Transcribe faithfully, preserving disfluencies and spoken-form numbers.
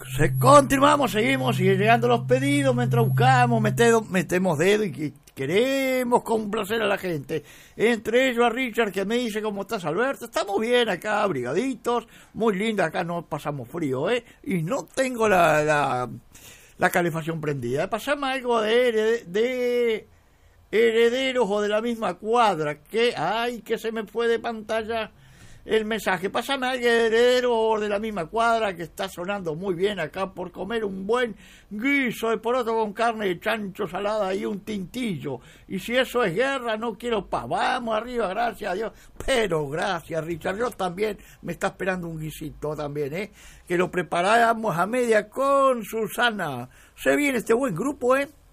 Se, continuamos, seguimos, sigue llegando los pedidos mientras buscamos, metemos, metemos dedo y queremos complacer a la gente. Entre ellos a Richard, que me dice: ¿cómo estás, Alberto? Estamos bien acá, abrigaditos, muy lindo, acá no pasamos frío, ¿eh? Y no tengo la, la, la calefacción prendida. Pasame algo de, de, de herederos o de la misma cuadra, que, ay, que se me fue de pantalla el mensaje. Pásame a alguien de heredero de la misma cuadra, que está sonando muy bien acá por comer un buen guiso de poroto con carne de chancho salada y un tintillo. Y si eso es guerra, no quiero paz. Vamos arriba, gracias a Dios. Pero gracias, Richard. Yo también me está esperando un guisito también, ¿eh? Que lo preparamos a media con Susana. Se viene este buen grupo, ¿eh?